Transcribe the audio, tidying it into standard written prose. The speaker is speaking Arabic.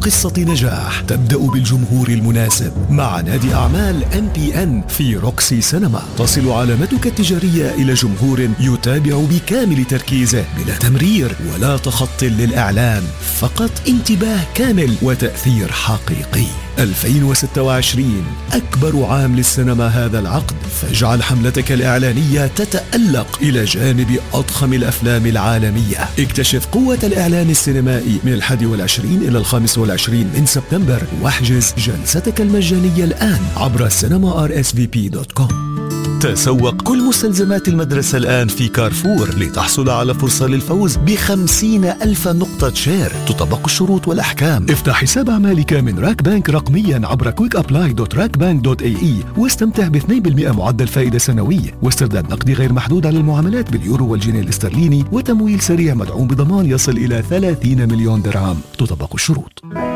قصة نجاح تبدأ بالجمهور المناسب مع نادي أعمال MPN في روكسي سينما. تصل علامتك التجارية إلى جمهور يتابع بكامل تركيزه بلا تمرير ولا تخطي للإعلان، فقط انتباه كامل وتأثير حقيقي. 2026 أكبر عام للسينما هذا العقد، فاجعل حملتك الإعلانية تتألق إلى جانب أضخم الأفلام العالمية. اكتشف قوة الإعلان السينمائي من 21 إلى 25 من سبتمبر، واحجز جلستك المجانية الآن عبر cinemarsvp.com. تسوق كل مستلزمات المدرسة الآن في كارفور لتحصل على فرصة للفوز ب50,000 نقطة شير. تطبق الشروط والأحكام. افتح حساب أعمالك من راك بانك رقميا عبر quickApply.rakbank.ae واستمتع ب2% معدل فائدة سنوي، واسترداد نقدي غير محدود على المعاملات باليورو والجنيه الاسترليني، وتمويل سريع مدعوم بضمان يصل إلى 30 مليون درهم. تطبق الشروط.